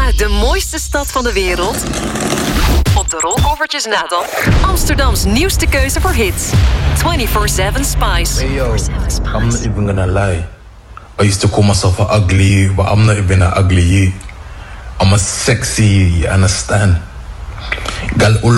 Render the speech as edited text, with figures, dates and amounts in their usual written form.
Vanuit de mooiste stad van de wereld. Op de rolkoffertjes na dan. Amsterdams nieuwste keuze voor hits. 24/7 Spice. Hey yo, I'm not even gonna lie. I used to call myself an ugly, but I'm not even an ugly. I'm a sexy, you understand? Gal